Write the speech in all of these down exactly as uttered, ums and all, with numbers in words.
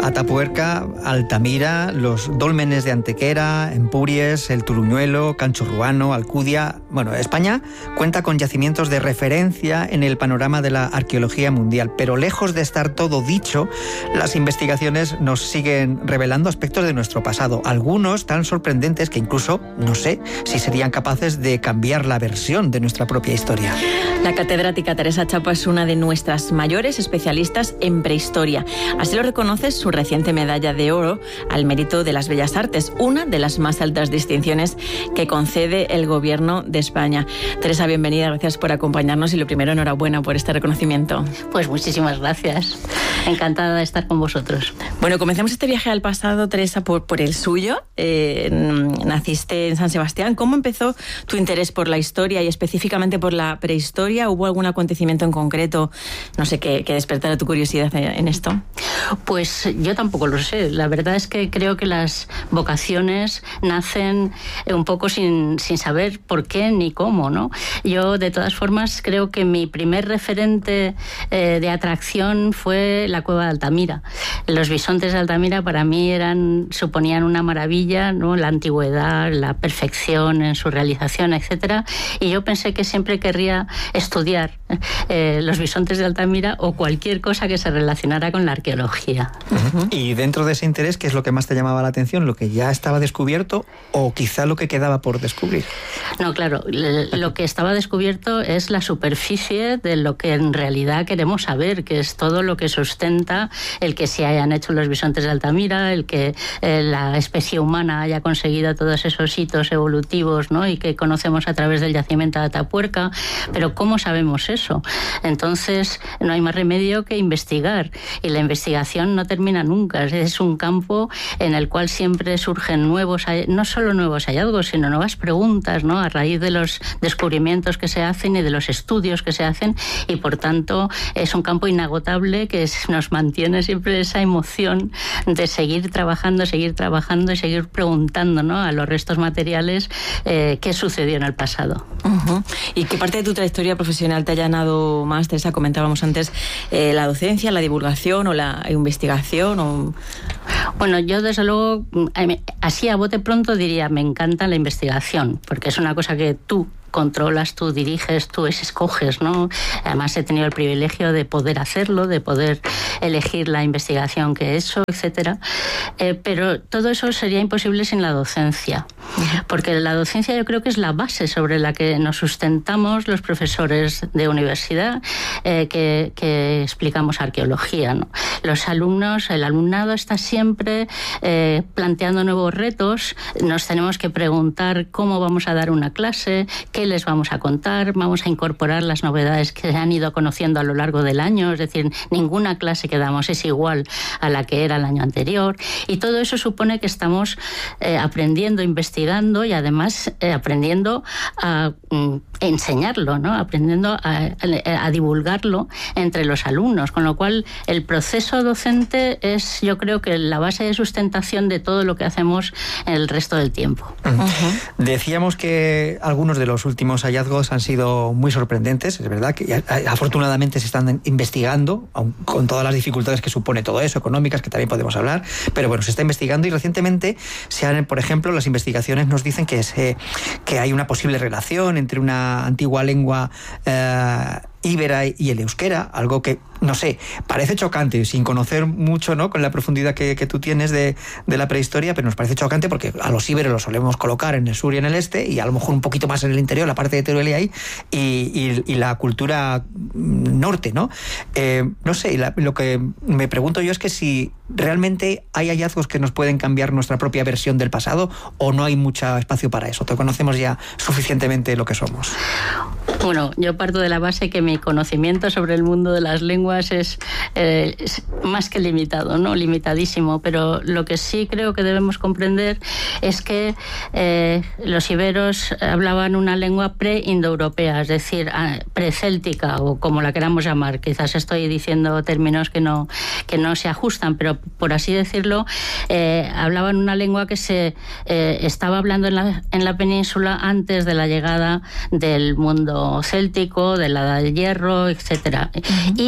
Atapuerca, Altamira, los dólmenes de Antequera, Empúries, el Turuñuelo, Cancho Ruano, Alcudia. Bueno, España cuenta con yacimientos de referencia en el panorama de la arqueología mundial, pero lejos de estar todo dicho, las investigaciones nos siguen revelando aspectos de nuestro pasado, algunos tan sorprendentes que incluso no sé si serían capaces de cambiar la versión de nuestra propia historia. La catedrática Teresa Chapo es una de nuestras mayores especialistas en prehistoria. Así lo reconoce su reciente medalla de oro al mérito de las bellas artes, una de las más altas distinciones que concede el Gobierno de España. Teresa, bienvenida, gracias por acompañarnos y lo primero, enhorabuena por este reconocimiento. Pues muchísimas gracias, encantada de estar con vosotros. Bueno, comencemos este viaje al pasado, Teresa, por, por el suyo. Eh, naciste en San Sebastián. ¿Cómo empezó tu interés por la historia y específicamente por la prehistoria? ¿Hubo algún acontecimiento en concreto, no sé, que, que despertara tu curiosidad en esto? Pues yo tampoco lo sé. La verdad es que creo que las vocaciones nacen un poco sin, sin saber por qué ni cómo, ¿no? Yo, de todas formas, creo que mi primer referente eh, de atracción fue la cueva de Altamira. Los bisontes de Altamira para mí eran, suponían una maravilla, ¿no? La antigüedad, la perfección en su realización, etcétera. Y yo pensé que siempre querría estudiar eh, los bisontes de Altamira o cualquier cosa que se relacionara con la arqueología. Uh-huh. Y dentro de ese interés, ¿qué es lo que más te llamaba la atención? ¿Lo que ya estaba descubierto o quizá lo que quedaba por descubrir? No, claro, lo que estaba descubierto es la superficie de lo que en realidad queremos saber, que es todo lo que sustenta el que se hayan hecho los bisontes de Altamira, el que eh, la especie humana haya conseguido todos esos hitos evolutivos, ¿no? Y que conocemos a través del yacimiento de Atapuerca. Pero ¿cómo sabemos eso? Entonces no hay más remedio que investigar, y la investigación no termina nunca. Es un campo en el cual siempre surgen nuevos, no solo nuevos hallazgos, sino nuevas preguntas, ¿no? A raíz de los descubrimientos que se hacen y de los estudios que se hacen, y por tanto es un campo inagotable que nos mantiene siempre esa emoción de seguir trabajando, seguir trabajando y seguir preguntando, ¿no? A los restos materiales eh, qué sucedió en el pasado. Uh-huh. ¿Y qué parte de tu trayectoria profesional te ha llenado más, Teresa? Comentábamos antes eh, la docencia, la divulgación o la investigación. O... Bueno, yo desde luego, así a bote pronto diría, me encanta la investigación, porque es una cosa que tú controlas, tú diriges, tú escoges, ¿no? Además he tenido el privilegio de poder hacerlo, de poder elegir la investigación que he hecho, etcétera. Eh, pero todo eso sería imposible sin la docencia, porque la docencia yo creo que es la base sobre la que nos sustentamos los profesores de universidad eh, que, que explicamos arqueología, ¿no? Los alumnos, el alumnado está siempre eh, planteando nuevos retos, nos tenemos que preguntar cómo vamos a dar una clase, qué les vamos a contar, vamos a incorporar las novedades que se han ido conociendo a lo largo del año, es decir, ninguna clase que damos es igual a la que era el año anterior, y todo eso supone que estamos eh, aprendiendo, investigando y además eh, aprendiendo a mm, enseñarlo, ¿no? Aprendiendo a, a divulgarlo entre los alumnos, con lo cual el proceso docente es, yo creo que la base de sustentación de todo lo que hacemos en el resto del tiempo. Uh-huh. Decíamos que algunos de los últimos hallazgos han sido muy sorprendentes, es verdad que afortunadamente se están investigando, aun con todas las dificultades que supone todo eso, económicas, que también podemos hablar, pero bueno, se está investigando y recientemente se han, por ejemplo, las investigaciones nos dicen que, se, que hay una posible relación entre una antigua lengua eh, íbera y el euskera, algo que, no sé, parece chocante, sin conocer mucho, ¿no?, con la profundidad que, que tú tienes de, de la prehistoria, pero nos parece chocante porque a los íberos los solemos colocar en el sur y en el este, y a lo mejor un poquito más en el interior, la parte de Teruel y ahí, y, y, y la cultura norte, ¿no? Eh, no sé, la, lo que me pregunto yo es que si realmente hay hallazgos que nos pueden cambiar nuestra propia versión del pasado, o no hay mucho espacio para eso, te conocemos ya suficientemente lo que somos. Bueno, yo parto de la base que mi conocimiento sobre el mundo de las lenguas es, eh, es más que limitado, ¿no? Limitadísimo, pero lo que sí creo que debemos comprender es que eh, los iberos hablaban una lengua pre-indoeuropea, es decir, precéltica, o como la queramos llamar. Quizás estoy diciendo términos que no, que no se ajustan, pero por así decirlo, eh, hablaban una lengua que se eh, estaba hablando en la, en la península antes de la llegada del mundo céltico, de la Edad del Hierro, etcétera. Uh-huh. Y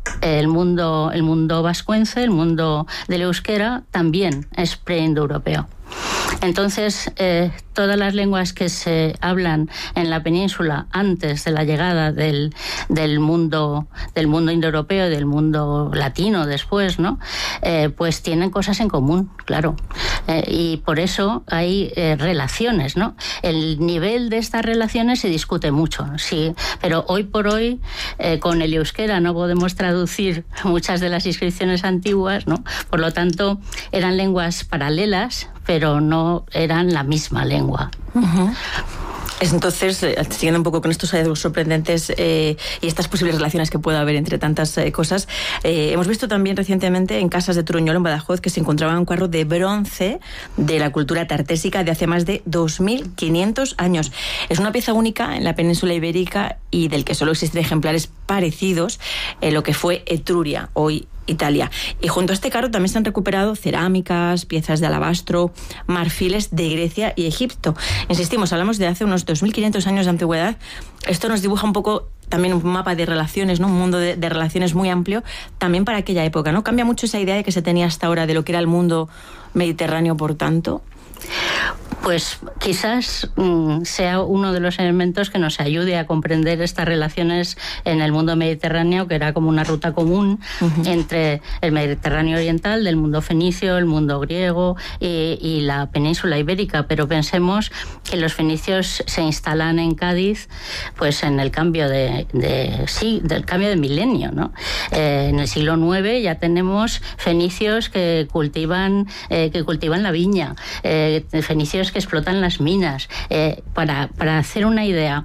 el mundo, el mundo vascuence, el mundo del euskera, también es preindoeuropeo. Entonces, eh, todas las lenguas que se hablan en la península antes de la llegada del, del mundo del mundo indoeuropeo y del mundo latino después, ¿no? Eh, pues tienen cosas en común, claro. Eh, y por eso hay eh, relaciones, ¿no? El nivel de estas relaciones se discute mucho, sí, pero hoy por hoy eh, con el euskera no podemos traducir muchas de las inscripciones antiguas, ¿no? Por lo tanto, eran lenguas paralelas, pero no eran la misma lengua. Uh-huh. Entonces, siguiendo un poco con estos hallazgos sorprendentes eh, y estas posibles relaciones que pueda haber entre tantas eh, cosas, eh, hemos visto también recientemente en Casas de Truñol, en Badajoz, que se encontraba un cuadro de bronce de la cultura tartésica de hace más de dos mil quinientos años. Es una pieza única en la península ibérica y del que solo existen ejemplares parecidos en lo que fue Etruria, hoy Italia. Y junto a este carro también se han recuperado cerámicas, piezas de alabastro, marfiles de Grecia y Egipto. Insistimos, hablamos de hace unos dos mil quinientos años de antigüedad. Esto nos dibuja un poco también un mapa de relaciones, ¿no? Un mundo de, de relaciones muy amplio también para aquella época, ¿no? Cambia mucho esa idea de que se tenía hasta ahora de lo que era el mundo mediterráneo, por tanto. Pues quizás mmm, sea uno de los elementos que nos ayude a comprender estas relaciones en el mundo mediterráneo, que era como una ruta común uh-huh. entre el Mediterráneo oriental, del mundo fenicio, el mundo griego y, y la península ibérica. Pero pensemos que los fenicios se instalan en Cádiz, pues en el cambio de, de sí, del cambio de milenio, ¿no? Eh, en el siglo nueve ya tenemos fenicios que cultivan, eh, que cultivan la viña, eh, fenicios que explotan las minas. Eh, para, para hacer una idea,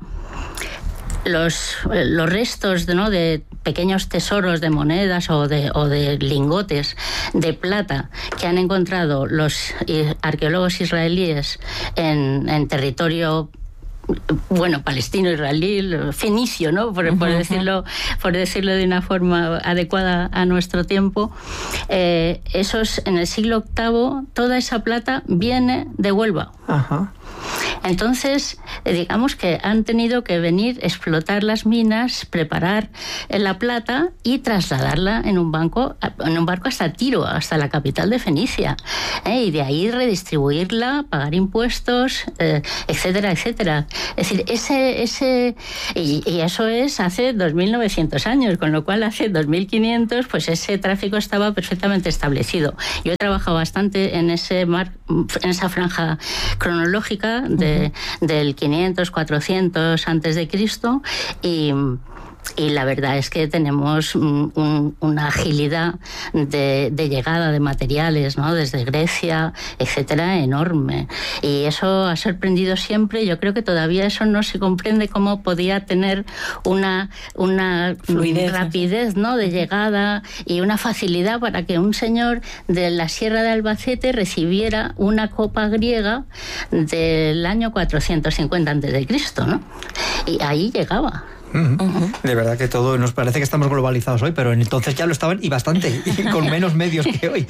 los, los restos, ¿no?, de pequeños tesoros de monedas o de, o de lingotes de plata que han encontrado los arqueólogos israelíes en, en territorio, bueno, palestino, israelí, fenicio, ¿no? Por, por decirlo, por decirlo de una forma adecuada a nuestro tiempo. Eh, esos, en el siglo octavo, toda esa plata viene de Huelva. Ajá. Entonces, digamos que han tenido que venir, explotar las minas, preparar la plata y trasladarla en un banco, en un barco hasta Tiro, hasta la capital de Fenicia, ¿eh? Y de ahí redistribuirla, pagar impuestos, eh, etcétera, etcétera. Es decir, ese, ese y, y eso es hace dos mil novecientos años, con lo cual hace dos mil quinientos, pues ese tráfico estaba perfectamente establecido. Yo he trabajado bastante en ese mar, en esa franja cronológica de, del quinientos, cuatrocientos antes de Cristo, y Y la verdad es que tenemos un, una agilidad de, de llegada de materiales, ¿no?, desde Grecia, etcétera, enorme. Y eso ha sorprendido siempre. Yo creo que todavía eso no se comprende, cómo podía tener una, una fluidez, rapidez, ¿no?, de llegada y una facilidad para que un señor de la Sierra de Albacete recibiera una copa griega del año cuatrocientos cincuenta antes de Cristo, ¿no? Y ahí llegaba. Uh-huh. Uh-huh. De verdad que todo nos parece que estamos globalizados hoy, pero entonces ya lo estaban, y bastante, y con menos medios que hoy.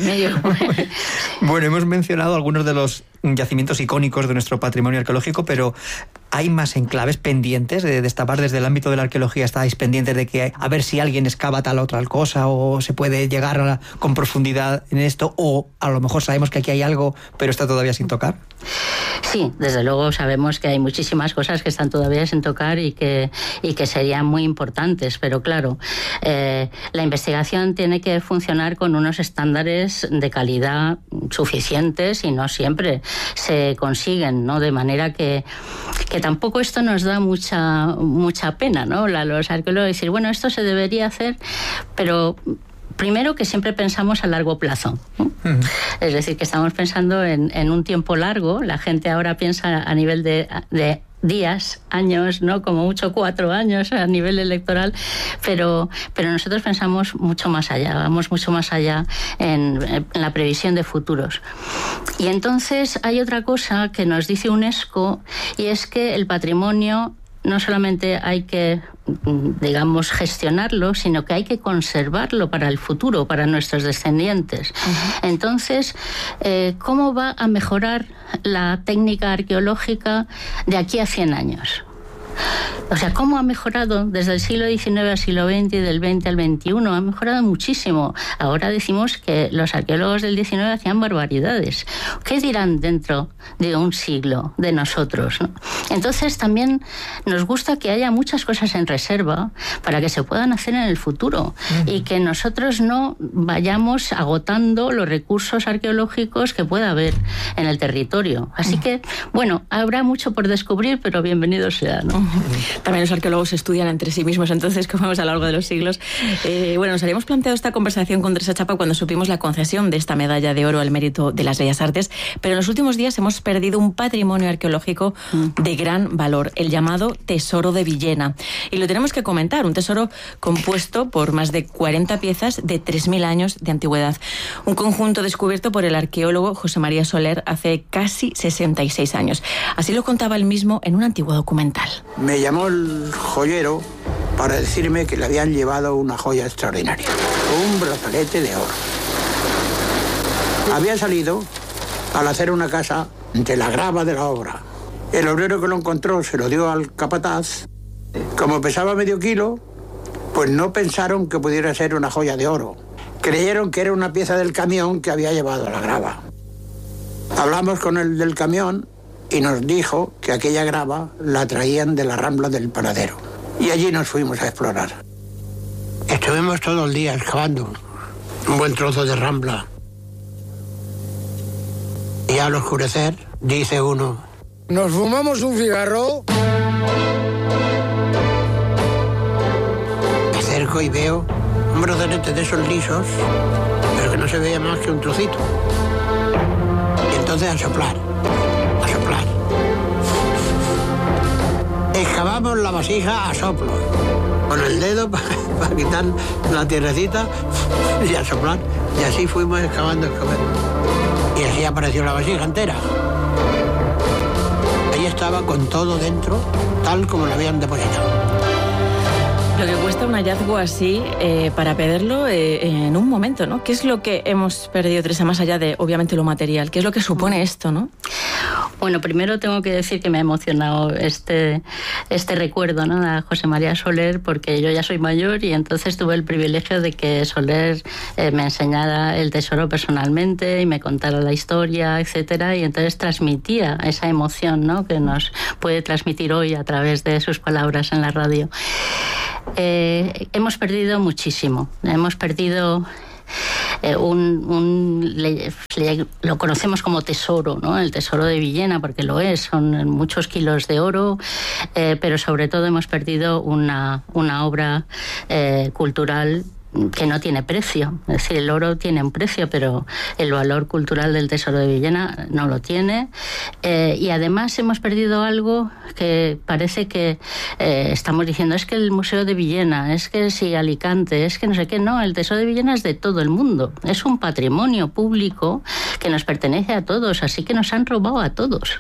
Bueno, hemos mencionado algunos de los yacimientos icónicos de nuestro patrimonio arqueológico, pero ¿hay más enclaves pendientes de destapar? Desde el ámbito de la arqueología estáis pendientes de que a ver si alguien excava tal o otra cosa, o se puede llegar a la, con profundidad en esto, o a lo mejor sabemos que aquí hay algo pero está todavía sin tocar. Sí, desde luego sabemos que hay muchísimas cosas que están todavía sin tocar y que, y que serían muy importantes, pero claro, eh, la investigación tiene que funcionar con unos estándares de calidad suficientes y no siempre se consiguen, ¿no? De manera que, que tampoco esto nos da mucha, mucha pena, ¿no? La, los arqueólogos decir, bueno, esto se debería hacer, pero primero que siempre pensamos a largo plazo, ¿no? Uh-huh. Es decir, que estamos pensando en, en un tiempo largo. La gente ahora piensa a nivel de, de días, años, ¿no? Como mucho cuatro años a nivel electoral, pero, pero nosotros pensamos mucho más allá, vamos mucho más allá en, en la previsión de futuros. Y entonces hay otra cosa que nos dice UNESCO, y es que el patrimonio no solamente hay que, digamos, gestionarlo, sino que hay que conservarlo para el futuro, para nuestros descendientes. Uh-huh. Entonces, eh, ¿cómo va a mejorar la técnica arqueológica de aquí a cien años? O sea, ¿cómo ha mejorado desde el siglo diecinueve al siglo veinte y del veinte al veintiuno? Ha mejorado muchísimo. Ahora decimos que los arqueólogos del diecinueve hacían barbaridades. ¿Qué dirán dentro de un siglo de nosotros, ¿no? Entonces también nos gusta que haya muchas cosas en reserva para que se puedan hacer en el futuro uh-huh. y que nosotros no vayamos agotando los recursos arqueológicos que pueda haber en el territorio. Así uh-huh. que, bueno, habrá mucho por descubrir, pero bienvenido sea, ¿no? Uh-huh. También los arqueólogos estudian entre sí mismos, entonces, como vemos a lo largo de los siglos. Eh, bueno, nos habíamos planteado esta conversación con Teresa Chapa cuando supimos la concesión de esta medalla de oro al mérito de las Bellas Artes, pero en los últimos días hemos perdido un patrimonio arqueológico de gran valor, el llamado Tesoro de Villena. Y lo tenemos que comentar, un tesoro compuesto por más de cuarenta piezas de tres mil años de antigüedad. Un conjunto descubierto por el arqueólogo José María Soler hace casi sesenta y seis años. Así lo contaba él mismo en un antiguo documental. Me llamó el joyero para decirme que le habían llevado una joya extraordinaria, un brazalete de oro. Había salido al hacer una casa de la grava de la obra. El obrero que lo encontró se lo dio al capataz. Como pesaba medio kilo, pues no pensaron que pudiera ser una joya de oro. Creyeron que era una pieza del camión que había llevado a la grava. Hablamos con el del camión y nos dijo que aquella grava la traían de la Rambla del Panadero. Y allí nos fuimos a explorar. Estuvimos todo el día excavando un buen trozo de Rambla. Y al oscurecer, dice uno: nos fumamos un cigarro. Me acerco y veo un brazalete de esos lisos, pero que no se veía más que un trocito. Y entonces a soplar, a soplar. Excavamos la vasija a soplo, con el dedo para pa quitar la tierrecita y a soplar. Y así fuimos excavando, excavando. Y así apareció la vasija entera. Ahí estaba con todo dentro, tal como lo habían depositado. Lo que cuesta un hallazgo así, eh, para perderlo eh, en un momento, ¿no? ¿Qué es lo que hemos perdido, Teresa, más allá de, obviamente, lo material? ¿Qué es lo que supone esto, no? Bueno, primero tengo que decir que me ha emocionado este, este recuerdo, ¿no?, a José María Soler, porque yo ya soy mayor y entonces tuve el privilegio de que Soler eh, me enseñara el tesoro personalmente y me contara la historia, etcétera, y entonces transmitía esa emoción, ¿no?, que nos puede transmitir hoy a través de sus palabras en la radio. Eh, hemos perdido muchísimo, hemos perdido... Eh, un, un le, le, lo conocemos como tesoro, ¿no?, el tesoro de Villena, porque lo es, son muchos kilos de oro, eh, pero sobre todo hemos perdido una, una obra eh, cultural que no tiene precio. Es decir, el oro tiene un precio, pero el valor cultural del Tesoro de Villena no lo tiene. Eh, y además hemos perdido algo que parece que eh, estamos diciendo, es que el Museo de Villena, es que si Alicante, es que no sé qué. No, el Tesoro de Villena es de todo el mundo. Es un patrimonio público que nos pertenece a todos, así que nos han robado a todos.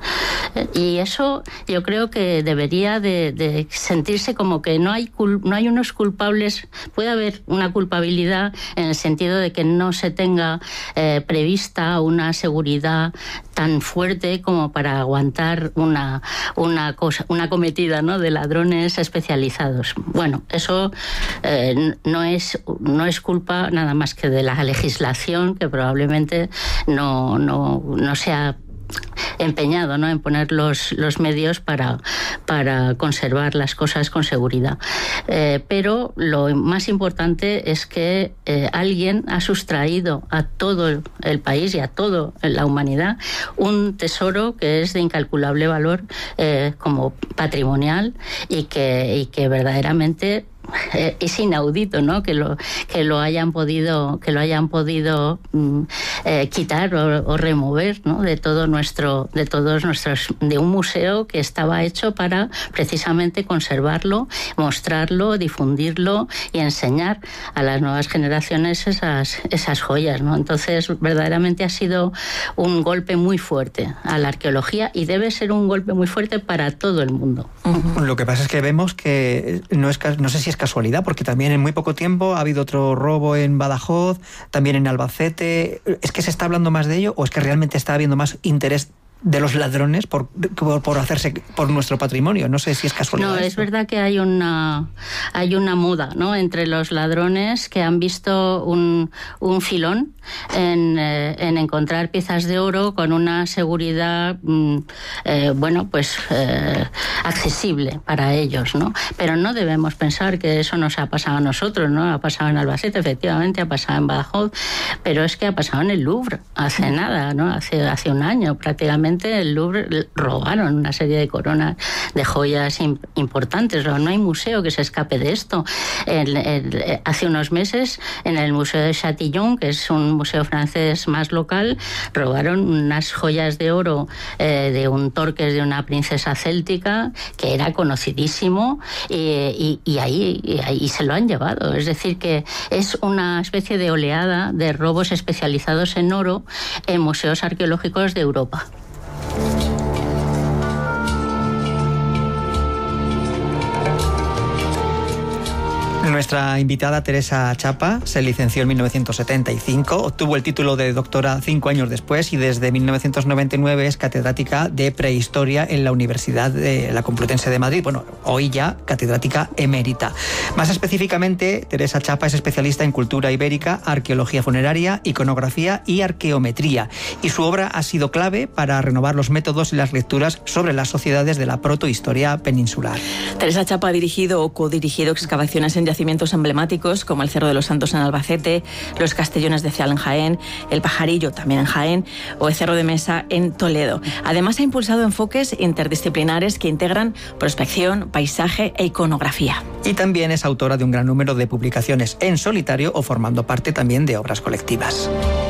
Y eso yo creo que debería de, de sentirse como que no hay, cul- no hay unos culpables. Puede haber una culpabilidad en el sentido de que no se tenga eh, prevista una seguridad tan fuerte como para aguantar una, una, cosa, una cometida, ¿no?, de ladrones especializados. Bueno, eso eh, no, es, no es culpa nada más que de la legislación, que probablemente no, no, no sea empeñado, ¿no?, en poner los, los medios para, para conservar las cosas con seguridad. Eh, pero lo más importante es que eh, alguien ha sustraído a todo el, el país y a toda la humanidad un tesoro que es de incalculable valor eh, como patrimonial y que, y que verdaderamente Eh, es inaudito, ¿no?, que lo que lo hayan podido que lo hayan podido mm, eh, quitar o, o remover, ¿no?, de todo nuestro de todos nuestros de un museo que estaba hecho para precisamente conservarlo, mostrarlo, difundirlo y enseñar a las nuevas generaciones esas esas joyas, ¿no? Entonces verdaderamente ha sido un golpe muy fuerte a la arqueología y debe ser un golpe muy fuerte para todo el mundo. Uh-huh. Lo que pasa es que vemos que no es no sé si es casualidad, porque también en muy poco tiempo ha habido otro robo en Badajoz, también en Albacete. ¿Es que se está hablando más de ello o es que realmente está habiendo más interés de los ladrones por, por, por hacerse por nuestro patrimonio. No sé si es casualidad. No, esto. Es verdad que hay una hay una moda, ¿no?, entre los ladrones que han visto un, un filón en, eh, en encontrar piezas de oro con una seguridad mm, eh, bueno, pues eh, accesible para ellos, ¿no? Pero no debemos pensar que eso nos ha pasado a nosotros, ¿no? Ha pasado en Albacete, efectivamente, ha pasado en Badajoz, pero es que ha pasado en el Louvre hace nada, ¿no? Hace, hace un año prácticamente el Louvre robaron una serie de coronas de joyas importantes. No hay museo que se escape de esto. El, el, hace unos meses en el Museo de Châtillon, que es un museo francés más local, robaron unas joyas de oro eh, de un torques de una princesa céltica que era conocidísimo y, y, y, ahí, y ahí se lo han llevado. Es decir, que es una especie de oleada de robos especializados en oro en museos arqueológicos de Europa. Nuestra invitada Teresa Chapa se licenció en mil novecientos setenta y cinco, obtuvo el título de doctora cinco años después y desde mil novecientos noventa y nueve es catedrática de prehistoria en la Universidad de la Complutense de Madrid. Bueno, hoy ya catedrática emérita. Más específicamente, Teresa Chapa es especialista en cultura ibérica, arqueología funeraria, iconografía y arqueometría. Y su obra ha sido clave para renovar los métodos y las lecturas sobre las sociedades de la protohistoria peninsular. Teresa Chapa ha dirigido o codirigido excavaciones en yacimientos emblemáticos como el Cerro de los Santos en Albacete, los Castellones de Ceal en Jaén, el Pajarillo también en Jaén o el Cerro de Mesa en Toledo. Además ha impulsado enfoques interdisciplinares que integran prospección, paisaje e iconografía. Y también es autora de un gran número de publicaciones en solitario o formando parte también de obras colectivas.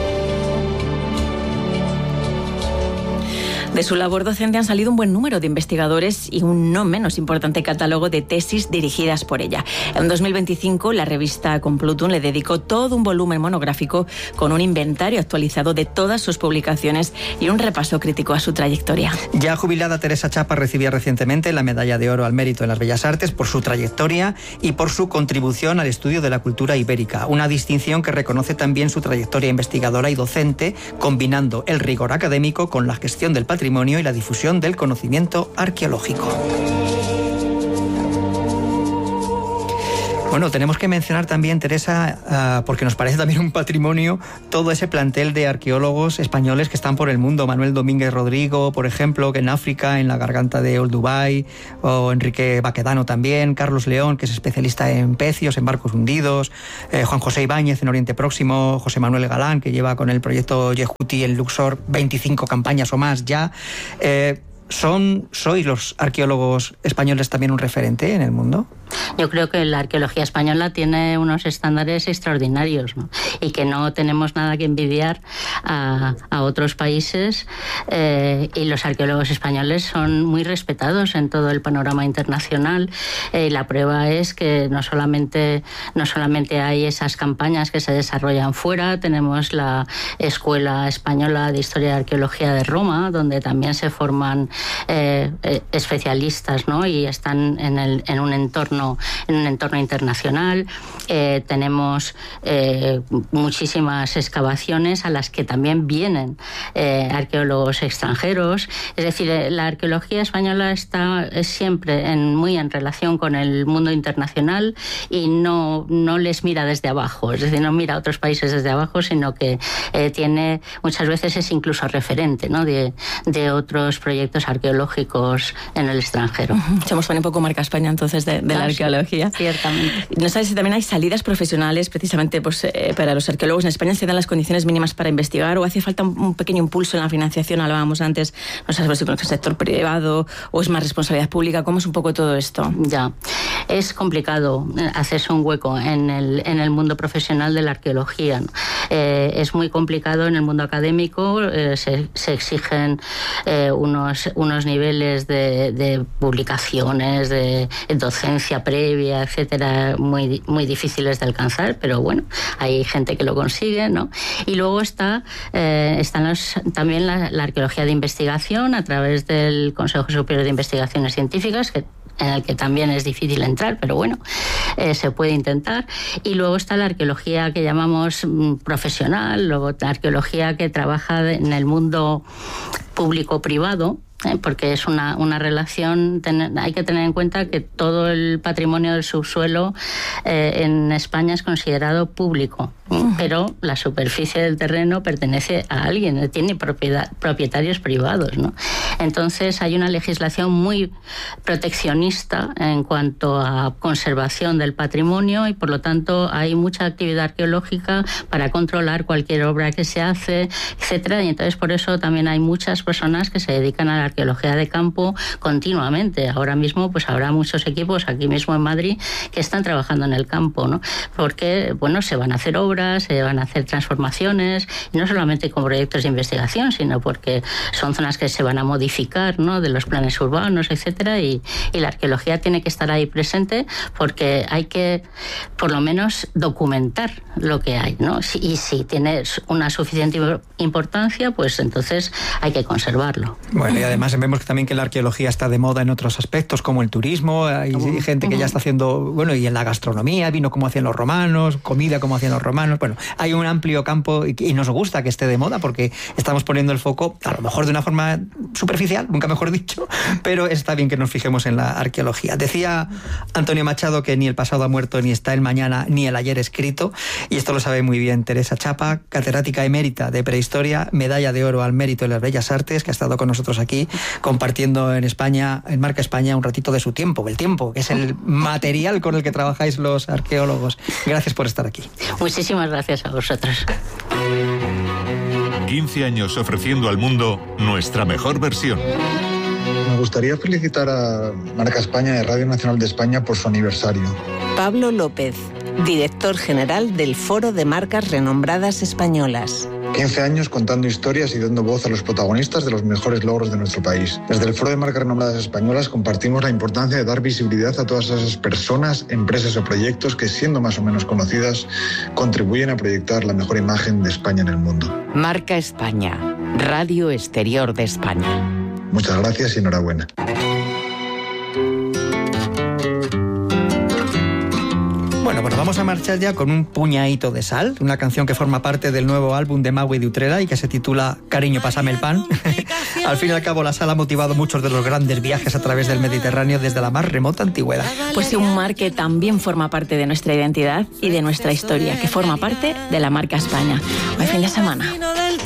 De su labor docente han salido un buen número de investigadores y un no menos importante catálogo de tesis dirigidas por ella. En dos mil veinticinco, la revista Complutum le dedicó todo un volumen monográfico con un inventario actualizado de todas sus publicaciones y un repaso crítico a su trayectoria. Ya jubilada, Teresa Chapa recibía recientemente la Medalla de Oro al Mérito en las Bellas Artes por su trayectoria y por su contribución al estudio de la cultura ibérica, una distinción que reconoce también su trayectoria investigadora y docente, combinando el rigor académico con la gestión del patrimonio y la difusión del conocimiento arqueológico. Bueno, tenemos que mencionar también, Teresa, uh, porque nos parece también un patrimonio, todo ese plantel de arqueólogos españoles que están por el mundo. Manuel Domínguez Rodrigo, por ejemplo, que en África, en la garganta de Olduvai, o Enrique Baquedano también, Carlos León, que es especialista en pecios, en barcos hundidos, eh, Juan José Ibáñez en Oriente Próximo, José Manuel Galán, que lleva con el proyecto Yehuti en Luxor veinticinco campañas o más ya. Eh, ¿Son, sois los arqueólogos españoles también un referente en el mundo? Yo creo que la arqueología española tiene unos estándares extraordinarios, ¿no? Y que no tenemos nada que envidiar a, a otros países, eh, y los arqueólogos españoles son muy respetados en todo el panorama internacional. Eh, la prueba es que no solamente, no solamente hay esas campañas que se desarrollan fuera, tenemos la Escuela Española de Historia y Arqueología de Roma, donde también se forman eh, eh, especialistas, ¿no? Y están en, el, en un entorno en un entorno internacional. Eh, tenemos eh, muchísimas excavaciones a las que también vienen eh, arqueólogos extranjeros. Es decir, la arqueología española está siempre en, muy en relación con el mundo internacional y no, no les mira desde abajo, es decir, no mira a otros países desde abajo, sino que eh, tiene, muchas veces es incluso referente, ¿no?, de, de otros proyectos arqueológicos en el extranjero. Somos un poco marca España entonces de, de la arqueología. Ciertamente. No sabes si también hay salidas profesionales precisamente pues, eh, para los arqueólogos. En España se dan las condiciones mínimas para investigar o hace falta un, un pequeño impulso en la financiación, hablábamos antes, no sabes si con el sector privado o es más responsabilidad pública. ¿Cómo es un poco todo esto? Ya, es complicado hacerse un hueco en el, en el mundo profesional de la arqueología, ¿no? Eh, es muy complicado en el mundo académico, eh, se, se exigen eh, unos, unos niveles de, de publicaciones, de docencia previa, etcétera, muy, muy difíciles de alcanzar, pero bueno, hay gente que lo consigue, ¿no? Y luego está eh, están los, también la, la arqueología de investigación a través del Consejo Superior de Investigaciones Científicas, que en el que también es difícil entrar, pero bueno, eh, se puede intentar. Y luego está la arqueología que llamamos mm, profesional, luego la arqueología que trabaja en el mundo público-privado, ¿eh? Porque es una, una relación, ten, hay que tener en cuenta que todo el patrimonio del subsuelo eh, en España es considerado público, uh-huh. pero la superficie del terreno pertenece a alguien, tiene propiedad, propietarios privados, ¿no? Entonces hay una legislación muy proteccionista en cuanto a conservación del patrimonio y por lo tanto hay mucha actividad arqueológica para controlar cualquier obra que se hace, etcétera, y entonces por eso también hay muchas personas que se dedican a la arqueología de campo continuamente. Ahora mismo pues habrá muchos equipos aquí mismo en Madrid que están trabajando en el campo, ¿no? Porque bueno, se van a hacer obras, se van a hacer transformaciones, y no solamente con proyectos de investigación, sino porque son zonas que se van a modificar, ¿no? De los planes urbanos, etcétera, y, y la arqueología tiene que estar ahí presente porque hay que por lo menos documentar lo que hay, ¿no? Y si tiene una suficiente importancia, pues entonces hay que conservarlo. Bueno, y además vemos que también que la arqueología está de moda en otros aspectos, como el turismo, hay uh-huh. gente que ya está haciendo, bueno, y en la gastronomía, vino como hacían los romanos, comida como hacían los romanos, bueno, hay un amplio campo y, y nos gusta que esté de moda porque estamos poniendo el foco, a lo mejor de una forma superficial, nunca mejor dicho, pero está bien que nos fijemos en la arqueología. Decía Antonio Machado que ni el pasado ha muerto, ni está el mañana, ni el ayer escrito, y esto lo sabe muy bien Teresa Chapa, catedrática emérita de prehistoria, medalla de oro al mérito de las bellas artes, que ha estado con nosotros aquí compartiendo en España, en Marca España, un ratito de su tiempo, el tiempo, que es el material con el que trabajáis los arqueólogos. Gracias por estar aquí. Muchísimas gracias a vosotros. quince años ofreciendo al mundo nuestra mejor versión. Me gustaría felicitar a Marca España y Radio Nacional de España por su aniversario. Pablo López, director general del Foro de Marcas Renombradas Españolas. quince años contando historias y dando voz a los protagonistas de los mejores logros de nuestro país. Desde el Foro de Marcas Renombradas Españolas compartimos la importancia de dar visibilidad a todas esas personas, empresas o proyectos que, siendo más o menos conocidas, contribuyen a proyectar la mejor imagen de España en el mundo. Marca España, Radio Exterior de España. Muchas gracias y enhorabuena. Bueno, pues vamos a marchar ya con un puñadito de sal, una canción que forma parte del nuevo álbum de Maui de Utrera y que se titula Cariño, pásame el pan. Al fin y al cabo, la sal ha motivado muchos de los grandes viajes a través del Mediterráneo desde la más remota antigüedad. Pues sí, un mar que también forma parte de nuestra identidad y de nuestra historia, que forma parte de la marca España. Buen fin de semana.